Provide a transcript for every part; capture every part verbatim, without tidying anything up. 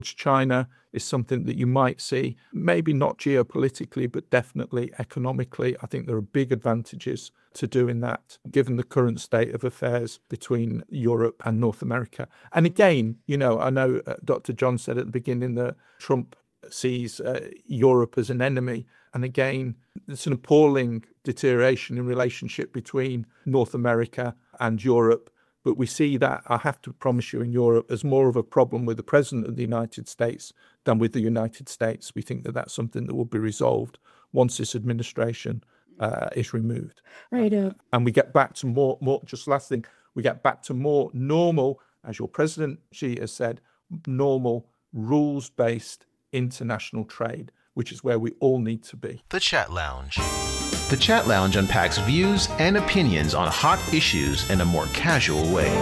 China is something that you might see, maybe not geopolitically, but definitely economically. I think there are big advantages to doing that, given the current state of affairs between Europe and North America. And again, you know, I know uh, Doctor John said at the beginning that Trump sees uh, Europe as an enemy. And again, it's an appalling deterioration in relationship between North America and Europe. But we see that, I have to promise you, in Europe, as more of a problem with the President of the United States than with the United States. We think that that's something that will be resolved once this administration uh, is removed. Right. Uh, and we get back to more, more, just last thing, we get back to more normal, as your President Xi has said, normal rules-based international trade, which is where we all need to be. The Chat Lounge. The Chat Lounge unpacks views and opinions on hot issues in a more casual way.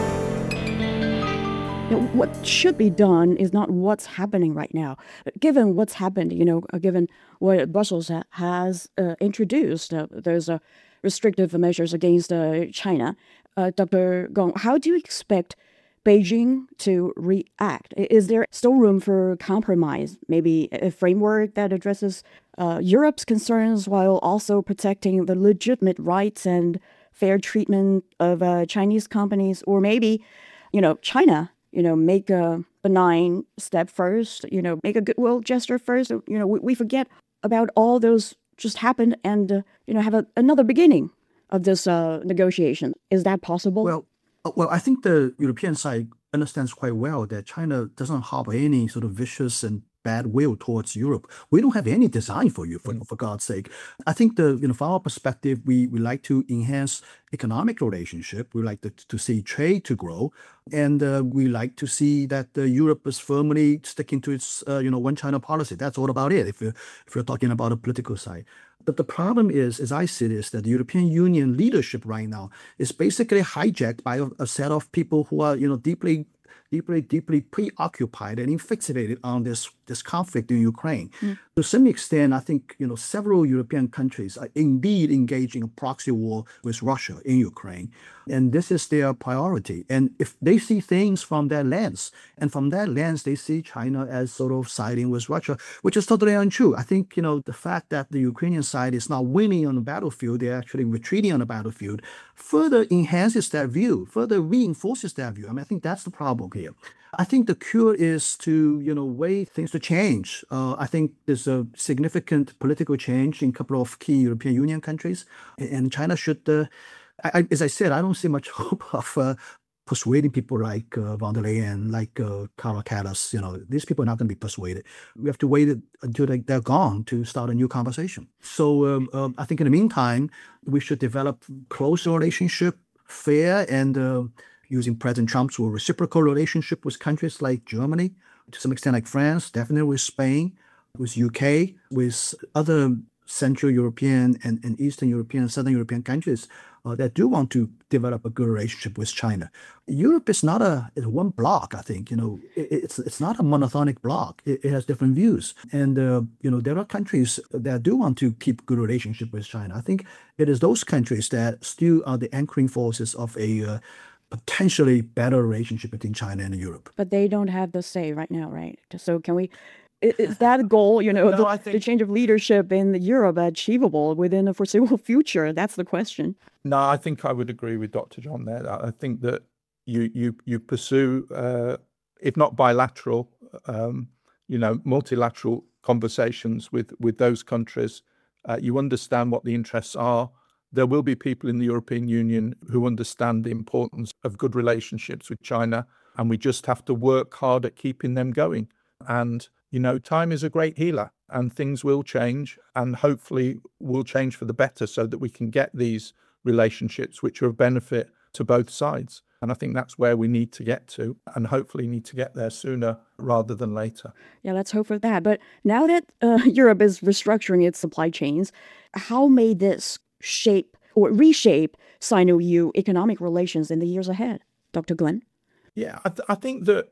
You know, what should be done is not what's happening right now. Given what's happened, you know, given what Brussels ha- has uh, introduced, uh, there's uh, restrictive measures against uh, China. Uh, Doctor Gong, how do you expect Beijing to react? Is there still room for compromise? Maybe a framework that addresses uh, Europe's concerns while also protecting the legitimate rights and fair treatment of uh, Chinese companies? Or maybe, you know, China, you know, make a benign step first, you know, make a goodwill gesture first. You know, we, we forget about all those just happened and, uh, you know, have a, another beginning of this uh, negotiation. Is that possible? Well, Well, I think the European side understands quite well that China doesn't harbor any sort of vicious and bad will towards Europe. We don't have any design for you, for, for God's sake. I think the you know from our perspective, we we like to enhance economic relationship. We like to, to see trade to grow, and uh, we like to see that uh, Europe is firmly sticking to its uh, you know one China policy. That's all about it. If you if you're talking about a political side. But the problem is, as I see it, is that the European Union leadership right now is basically hijacked by a, a set of people who are, you know, deeply, deeply, deeply preoccupied and fixated on this this conflict in Ukraine. Mm. To some extent, I think, you know, several European countries are indeed engaging a proxy war with Russia in Ukraine. And this is their priority. And if they see things from that lens, and from that lens, they see China as sort of siding with Russia, which is totally untrue. I think, you know, the fact that the Ukrainian side is not winning on the battlefield, they're actually retreating on the battlefield, further enhances that view, further reinforces that view. I mean, I think that's the problem here. I think the cure is to, you know, wait things to change. Uh, I think there's a significant political change in a couple of key European Union countries, and China should, uh, I, as I said, I don't see much hope of uh, persuading people like uh, von der Leyen, like uh, Kaja Kallas. You know, these people are not going to be persuaded. We have to wait until they, they're gone to start a new conversation. So um, um, I think in the meantime, we should develop closer relationship, fair and uh, using President Trump's reciprocal relationship with countries like Germany, to some extent like France, definitely with Spain, with U K, with other Central European and, and Eastern European, Southern European countries uh, that do want to develop a good relationship with China. Europe is not a it's one bloc, I think. You know, it, it's it's not a monothonic bloc. It, it has different views, and uh, you know there are countries that do want to keep good relationship with China. I think it is those countries that still are the anchoring forces of a uh, potentially better relationship between China and Europe. But they don't have the say right now, right? So can we, is that a goal, you know, No, the, I think- the change of leadership in Europe achievable within a foreseeable future? That's the question. No, I think I would agree with Doctor John there. I think that you you you pursue, uh, if not bilateral, um, you know, multilateral conversations with with those countries. Uh, you understand what the interests are. There will be people in the European Union who understand the importance of good relationships with China, and we just have to work hard at keeping them going. And, you know, time is a great healer, and things will change, and hopefully will change for the better so that we can get these relationships which are of benefit to both sides. And I think that's where we need to get to, and hopefully need to get there sooner rather than later. Yeah, let's hope for that. But now that uh, Europe is restructuring its supply chains, how may this shape or reshape Sino-E U economic relations in the years ahead? Doctor Glenn? Yeah, I, th- I think that